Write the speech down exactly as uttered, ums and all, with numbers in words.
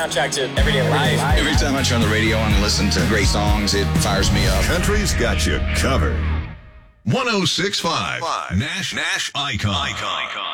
soundtrack to everyday life. Every time I turn the radio on and listen to great songs, it fires me up. Country's got you covered. one oh six point five Nash Nash Icon. Icon.